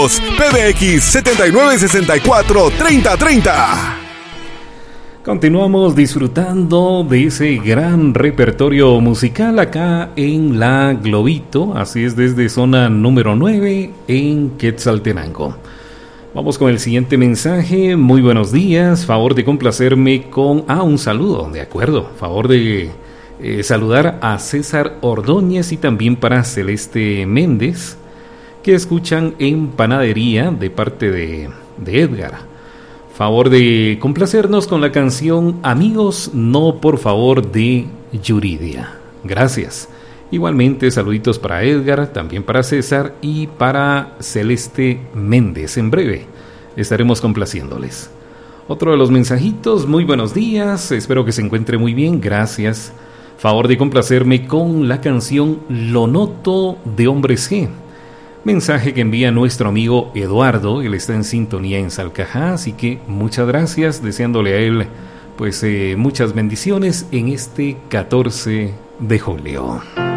Seguros, PBX 7964-3030. Continuamos disfrutando de ese gran repertorio musical acá en La Globito, así es, desde zona número 9 en Quetzaltenango. Vamos con el siguiente mensaje. Muy buenos días, favor de complacerme con... un saludo, de acuerdo, favor de saludar a César Ordóñez y también para Celeste Méndez, que escuchan en Panadería de parte de Edgar. Favor de complacernos con la canción Amigos, no por favor, de Yuridia. Gracias. Igualmente saluditos para Edgar, también para César y para Celeste Méndez. En breve estaremos complaciéndoles. Otro de los mensajitos, muy buenos días, espero que se encuentre muy bien, gracias. Favor de complacerme con la canción Lo Noto de Hombres G. Mensaje que envía nuestro amigo Eduardo, él está en sintonía en Salcajá, así que muchas gracias, deseándole a él pues muchas bendiciones en este 14 de julio.